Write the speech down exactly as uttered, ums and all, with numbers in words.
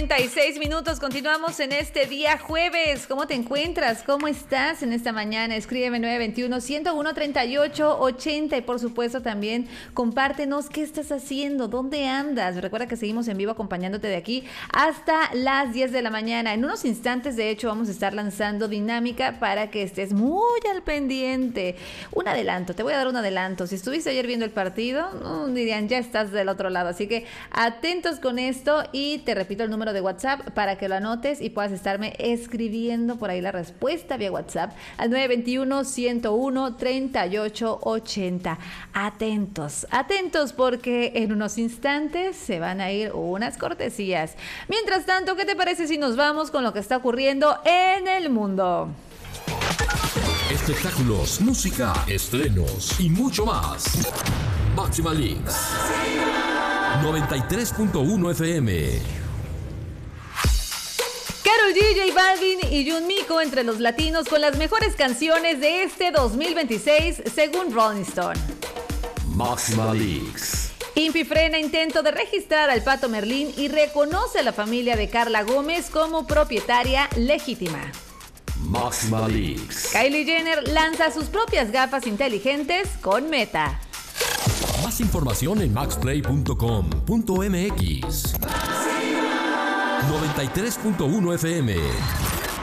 treinta y seis minutos. Continuamos en este día jueves. ¿Cómo te encuentras? ¿Cómo estás en esta mañana? Escríbeme nueve dos uno, uno uno, tres ocho ocho cero y por supuesto también compártenos qué estás haciendo, dónde andas. Recuerda que seguimos en vivo acompañándote de aquí hasta las diez de la mañana. En unos instantes, de hecho, vamos a estar lanzando dinámica para que estés muy al pendiente. Un adelanto, te voy a dar un adelanto. Si estuviste ayer viendo el partido, no, dirían, ya estás del otro lado. Así que atentos con esto y te repito el número de WhatsApp para que lo anotes y puedas estarme escribiendo por ahí la respuesta vía WhatsApp al nueve dos uno, uno uno uno, tres ocho ocho cero. Atentos, atentos porque en unos instantes se van a ir unas cortesías. Mientras tanto, ¿qué te parece si nos vamos con lo que está ocurriendo en el mundo? Espectáculos, música, estrenos y mucho más. Máxima Mix noventa y tres punto uno F M. Karol G, J Balvin y Jun Miko entre los latinos con las mejores canciones de este dos mil veintiséis según Rolling Stone. Máxima Mix. Impi frena intento de registrar al Pato Merlín y reconoce a la familia de Carla Gómez como propietaria legítima. Máxima Mix. Kylie Jenner lanza sus propias gafas inteligentes con Meta. Más información en max play punto com punto m x. noventa y tres punto uno F M.